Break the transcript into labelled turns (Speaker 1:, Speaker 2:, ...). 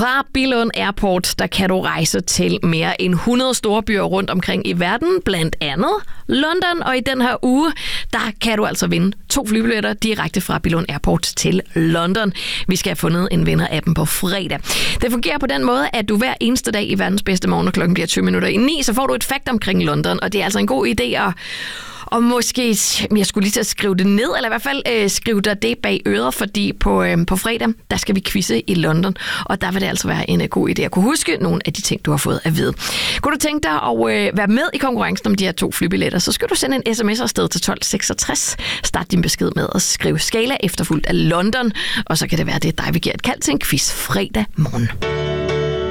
Speaker 1: Fra Billund Airport, der kan du rejse til mere end 100 storbyer rundt omkring i verden, blandt andet London. Og i den her uge, der kan du altså vinde 2 flybilletter direkte fra Billund Airport til London. Vi skal have fundet en vinder af dem på fredag. Det fungerer på den måde, at du hver eneste dag i verdens bedste morgen, når klokken bliver 20:20, så får du et fact omkring London. Og det er altså en god idé at... Og måske, jeg skulle lige til at skrive det ned, eller i hvert fald skrive dig det bag øret, fordi på fredag, der skal vi quizze i London, og der vil det altså være en god idé at kunne huske nogle af de ting, du har fået at vide. Kunne du tænke dig at være med i konkurrencen om de her 2 flybilletter, så skal du sende en sms afsted til 1266. Start din besked med at skrive Skala efterfulgt af London, og så kan det være, det er dig, vi giver et kald til en quiz fredag morgen.